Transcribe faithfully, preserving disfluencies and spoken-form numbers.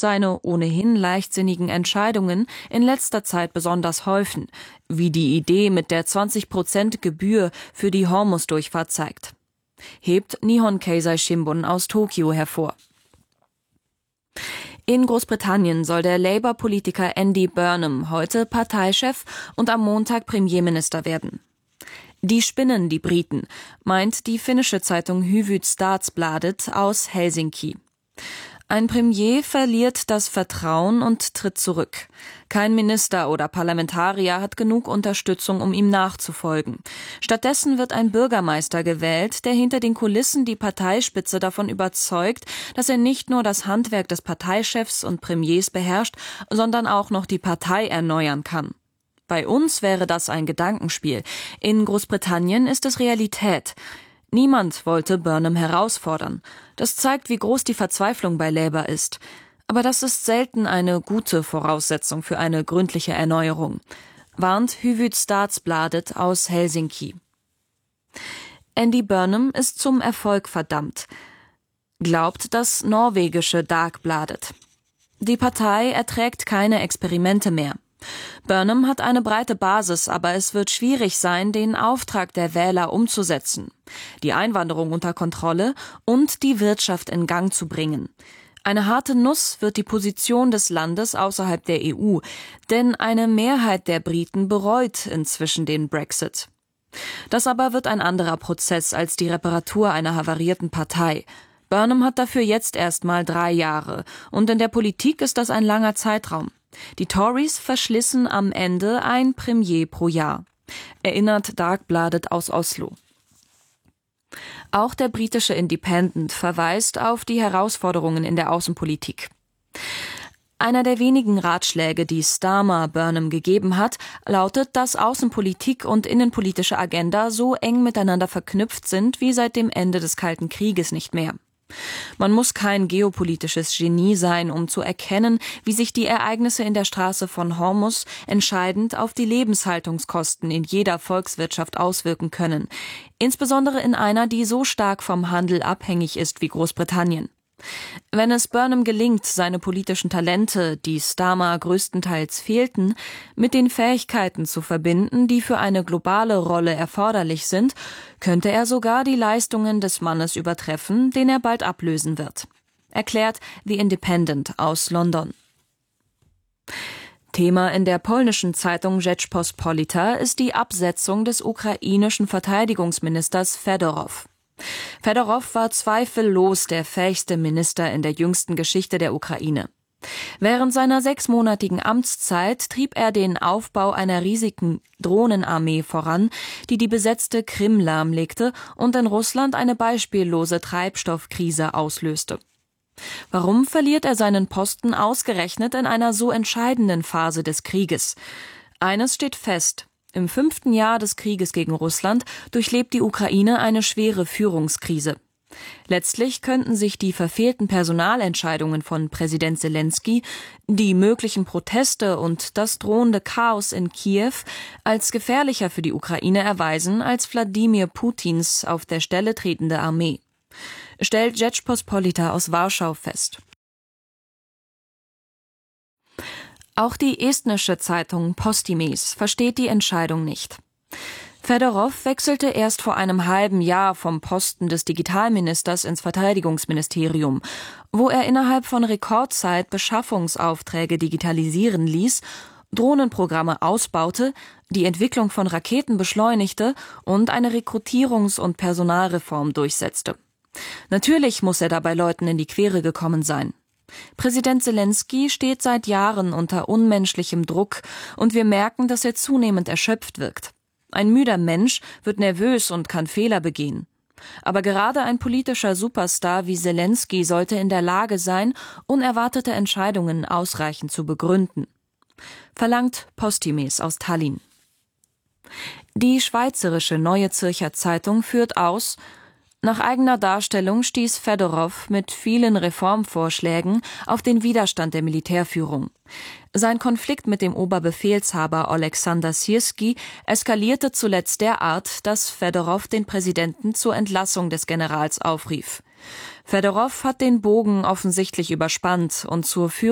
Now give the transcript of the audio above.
seine ohnehin leichtsinnigen Entscheidungen in letzter Zeit besonders häufen, wie die Idee mit der zwanzig Prozent Gebühr für die Hormuz-Durchfahrt zeigt, hebt Nihon Keizai Shimbun aus Tokio hervor. In Großbritannien soll der Labour-Politiker Andy Burnham heute Parteichef und am Montag Premierminister werden. Die spinnen, die Briten, meint die finnische Zeitung Hufvudstadsbladet aus Helsinki. Ein Premier verliert das Vertrauen und tritt zurück. Kein Minister oder Parlamentarier hat genug Unterstützung, um ihm nachzufolgen. Stattdessen wird ein Bürgermeister gewählt, der hinter den Kulissen die Parteispitze davon überzeugt, dass er nicht nur das Handwerk des Parteichefs und Premiers beherrscht, sondern auch noch die Partei erneuern kann. Bei uns wäre das ein Gedankenspiel. In Großbritannien ist es Realität. Niemand wollte Burnham herausfordern. Das zeigt, wie groß die Verzweiflung bei Labour ist. Aber das ist selten eine gute Voraussetzung für eine gründliche Erneuerung, warnt Hufvudstadsbladet aus Helsinki. Andy Burnham ist zum Erfolg verdammt, glaubt das norwegische Dagbladet. Die Partei erträgt keine Experimente mehr. Burnham hat eine breite Basis, aber es wird schwierig sein, den Auftrag der Wähler umzusetzen, die Einwanderung unter Kontrolle und die Wirtschaft in Gang zu bringen. Eine harte Nuss wird die Position des Landes außerhalb der E U, denn eine Mehrheit der Briten bereut inzwischen den Brexit. Das aber wird ein anderer Prozess als die Reparatur einer havarierten Partei. Burnham hat dafür jetzt erst mal drei Jahre, und in der Politik ist das ein langer Zeitraum. Die Tories verschlissen am Ende ein Premier pro Jahr, erinnert Dagbladet aus Oslo. Auch der britische Independent verweist auf die Herausforderungen in der Außenpolitik. Einer der wenigen Ratschläge, die Starmer Burnham gegeben hat, lautet, dass Außenpolitik und innenpolitische Agenda so eng miteinander verknüpft sind wie seit dem Ende des Kalten Krieges nicht mehr. Man muss kein geopolitisches Genie sein, um zu erkennen, wie sich die Ereignisse in der Straße von Hormuz entscheidend auf die Lebenshaltungskosten in jeder Volkswirtschaft auswirken können, insbesondere in einer, die so stark vom Handel abhängig ist wie Großbritannien. Wenn es Burnham gelingt, seine politischen Talente, die Starmer größtenteils fehlten, mit den Fähigkeiten zu verbinden, die für eine globale Rolle erforderlich sind, könnte er sogar die Leistungen des Mannes übertreffen, den er bald ablösen wird, erklärt The Independent aus London. Thema in der polnischen Zeitung Rzeczpospolita ist die Absetzung des ukrainischen Verteidigungsministers Fedorow. Fedorow war zweifellos der fähigste Minister in der jüngsten Geschichte der Ukraine. Während seiner sechsmonatigen Amtszeit trieb er den Aufbau einer riesigen Drohnenarmee voran, die die besetzte Krim lahmlegte und in Russland eine beispiellose Treibstoffkrise auslöste. Warum verliert er seinen Posten ausgerechnet in einer so entscheidenden Phase des Krieges? Eines steht fest: Im fünften Jahr des Krieges gegen Russland durchlebt die Ukraine eine schwere Führungskrise. Letztlich könnten sich die verfehlten Personalentscheidungen von Präsident Selenskyj, die möglichen Proteste und das drohende Chaos in Kiew als gefährlicher für die Ukraine erweisen als Wladimir Putins auf der Stelle tretende Armee, stellt Rzeczpospolita aus Warschau fest. Auch die estnische Zeitung Postimees versteht die Entscheidung nicht. Fedorow wechselte erst vor einem halben Jahr vom Posten des Digitalministers ins Verteidigungsministerium, wo er innerhalb von Rekordzeit Beschaffungsaufträge digitalisieren ließ, Drohnenprogramme ausbaute, die Entwicklung von Raketen beschleunigte und eine Rekrutierungs- und Personalreform durchsetzte. Natürlich muss er dabei Leuten in die Quere gekommen sein. Präsident Selenskyj steht seit Jahren unter unmenschlichem Druck und wir merken, dass er zunehmend erschöpft wirkt. Ein müder Mensch wird nervös und kann Fehler begehen. Aber gerade ein politischer Superstar wie Selenskyj sollte in der Lage sein, unerwartete Entscheidungen ausreichend zu begründen, verlangt Postimees aus Tallinn. Die schweizerische Neue Zürcher Zeitung führt aus: Nach eigener Darstellung stieß Fedorow mit vielen Reformvorschlägen auf den Widerstand der Militärführung. Sein Konflikt mit dem Oberbefehlshaber Oleksandr Syrskij eskalierte zuletzt derart, dass Fedorow den Präsidenten zur Entlassung des Generals aufrief. Fedorow hat den Bogen offensichtlich überspannt und zur Führung